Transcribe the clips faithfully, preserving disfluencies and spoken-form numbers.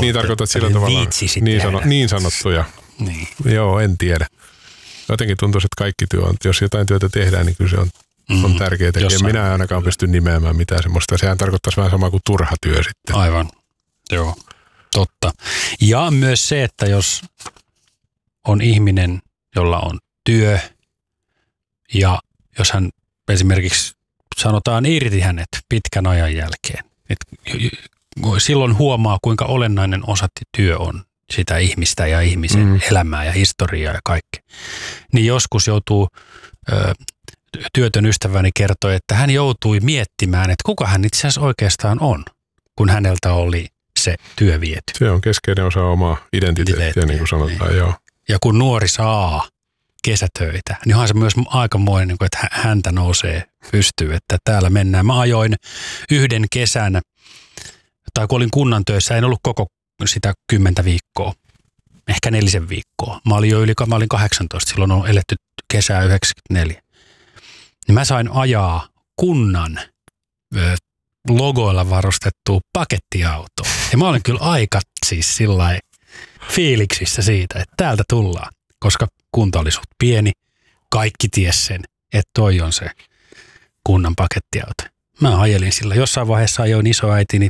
Niin tarkoitat sillä tavalla niin, sano, niin sanottuja. Niin. Joo, en tiedä. Jotenkin tuntuu, että kaikki työ on, jos jotain työtä tehdään, niin kyllä se on, mm, on tärkeää tekee. Minä en ainakaan kyllä pysty nimeämään mitään semmoista. Sehän tarkoittaisi vähän samaa kuin turha työ sitten. Aivan, joo, totta. Ja myös se, että jos on ihminen, jolla on työ ja jos hän esimerkiksi sanotaan irti hänet pitkän ajan jälkeen, että silloin huomaa, kuinka olennainen osa työ on sitä ihmistä ja ihmisen mm. elämää ja historiaa ja kaikkea. Niin joskus joutuu, ö, työtön ystäväni kertoi, että hän joutui miettimään, että kuka hän itse asiassa oikeastaan on, kun häneltä oli se työ viety. Se on keskeinen osa omaa identiteettiä, niin kuin sanotaan, niin. Joo. Ja kun nuori saa kesätöitä, niin onhan se myös aikamoinen, että häntä nousee pystyyn, että täällä mennään. Mä ajoin yhden kesän, tai kun olin kunnan töissä, en ollut koko sitä kymmentä viikkoa, ehkä nelisen viikkoa. Mä olin jo yli, mä olin kahdeksantoista, silloin on eletty kesää yhdeksänkymmentäneljä. Niin mä sain ajaa kunnan ö, logoilla varustettua pakettiautoa. Ja mä olin kyllä aika siis sillai fiiliksissä siitä, että täältä tullaan, koska kunta oli suht pieni. Kaikki ties sen, että toi on se kunnan pakettiauto. Mä ajelin sillä. Jossain vaiheessa ajoin isoäitini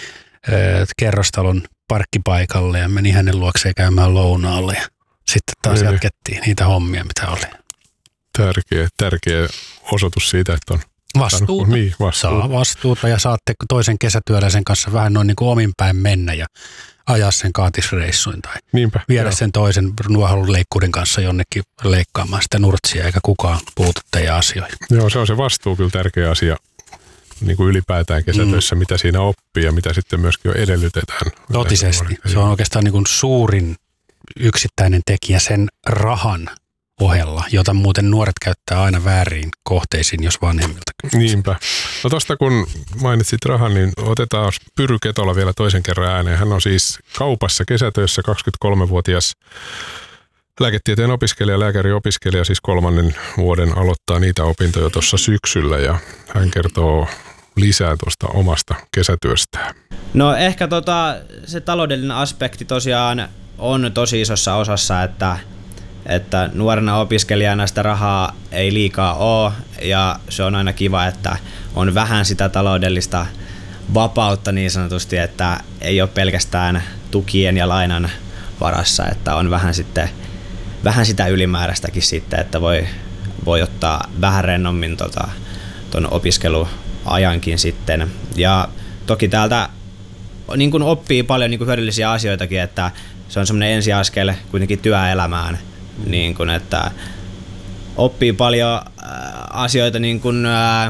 ö, kerrostalon parkkipaikalle ja menin hänen luokseen käymään lounaalle. Ja sitten taas Eli. jatkettiin niitä hommia, mitä oli. Tärkeä, tärkeä osoitus siitä, että on vastuuta. Niin, vastuuta. Saa vastuuta ja saatte toisen kesätyöläisen kanssa vähän noin niin kuin omin päin mennä ja ajaa sen kaatisreissuin tai Niinpä, viedä joo. sen toisen nuohonleikkurin kanssa jonnekin leikkaamaan sitä nurtsia, eikä kukaan puutu teidän asioihin. Joo, se on se vastuu kyllä tärkeä asia niin kuin ylipäätään kesätöissä, mm. mitä siinä oppii ja mitä sitten myöskin jo edellytetään. Totisesti. Se on oikeastaan niin kuin suurin yksittäinen tekijä sen rahan ohella, jota muuten nuoret käyttää aina väärin kohteisiin, jos vanhemmilta kysyy. Niinpä. No tosta kun mainitsit rahan, niin otetaan Pyry Ketola vielä toisen kerran ääneen. Hän on siis kaupassa kesätöissä kaksikymmentäkolmevuotias lääketieteen opiskelija, lääkäriopiskelija, siis kolmannen vuoden aloittaa niitä opintoja tuossa syksyllä ja hän kertoo lisää tuosta omasta kesätyöstään. No ehkä tota, se taloudellinen aspekti tosiaan on tosi isossa osassa, että että nuorena opiskelijana sitä rahaa ei liikaa ole ja se on aina kiva, että on vähän sitä taloudellista vapautta niin sanotusti, että ei ole pelkästään tukien ja lainan varassa, että on vähän, sitten, vähän sitä ylimääräistäkin sitten, että voi, voi ottaa vähän rennommin tota, ton opiskeluajankin sitten. Ja toki täältä niin kun oppii paljon niin kun hyödyllisiä asioitakin, että se on semmoinen ensiaskel kuitenkin työelämään. Niin kun, että oppii paljon asioita niin kun,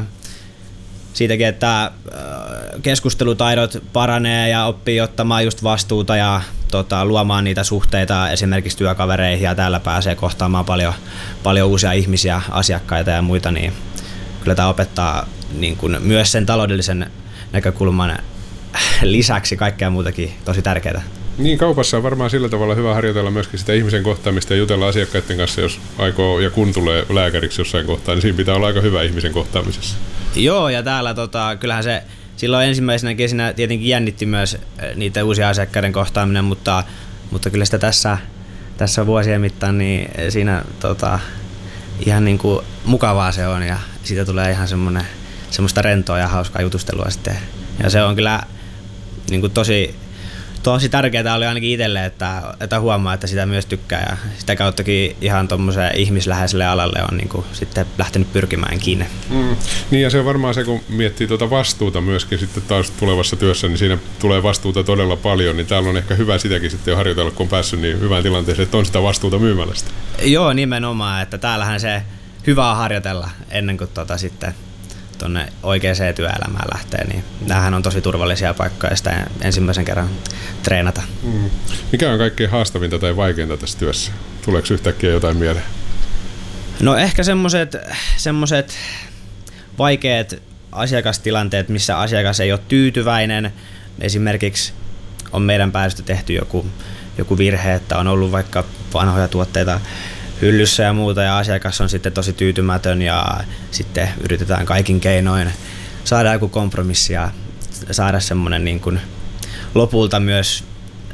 siitäkin, että keskustelutaidot paranee ja oppii ottamaan just vastuuta ja tota, luomaan niitä suhteita esimerkiksi työkavereihin ja täällä pääsee kohtaamaan paljon, paljon uusia ihmisiä, asiakkaita ja muita, niin kyllä tämä opettaa niin kun, myös sen taloudellisen näkökulman lisäksi kaikkea muutakin tosi tärkeää. Niin, kaupassa on varmaan sillä tavalla hyvä harjoitella myöskin sitä ihmisen kohtaamista ja jutella asiakkaiden kanssa, jos aikoo ja kun tulee lääkäriksi jossain kohtaa, niin siinä pitää olla aika hyvä ihmisen kohtaamisessa. Joo, ja täällä tota, kyllähän se silloin ensimmäisenä kesinä tietenkin jännitti myös niitä uusia asiakkaiden kohtaaminen, mutta, mutta kyllä sitä tässä, tässä vuosien mittaan, niin siinä tota, ihan niin kuin mukavaa se on ja siitä tulee ihan semmoinen, semmoista rentoa ja hauskaa jutustelua sitten. Ja se on kyllä niin kuin tosi... Tosi tärkeää oli ainakin itselle, että, että huomaa, että sitä myös tykkää ja sitä kauttakin ihan tuommoiselle ihmisläheiselle alalle on niin kuin sitten lähtenyt pyrkimään kiinni. Mm. Niin ja se on varmaan se, kun miettii tuota vastuuta myöskin sitten taas tulevassa työssä, niin siinä tulee vastuuta todella paljon, niin täällä on ehkä hyvä sitäkin sitten jo harjoitella, kun on päässyt niin hyvään tilanteeseen, että on sitä vastuuta myymällä sitä. Joo, nimenomaan, että täällähän se hyvä on harjoitella ennen kuin tota sitten tuonne oikeaan työelämään lähtee, niin näähän on tosi turvallisia paikkoja ja sitä ensimmäisen kerran treenata. Mm. Mikä on kaikkein haastavinta tai vaikeinta tässä työssä? Tuleeko yhtäkkiä jotain mieleen? No ehkä semmoiset semmoiset vaikeat asiakastilanteet, missä asiakas ei ole tyytyväinen. Esimerkiksi on meidän päästä tehty joku, joku virhe, että on ollut vaikka vanhoja tuotteita hyllyssä ja muuta ja asiakas on sitten tosi tyytymätön ja sitten yritetään kaikin keinoin saada joku kompromissi ja saada semmoinen niin kuin lopulta myös